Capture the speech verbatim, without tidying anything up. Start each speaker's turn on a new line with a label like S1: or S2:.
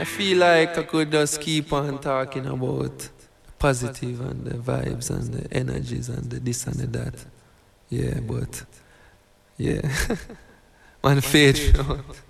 S1: feel like I could just keep on talking about positive and the vibes and the energies and the this and the that. Yeah, but yeah. Man, faith.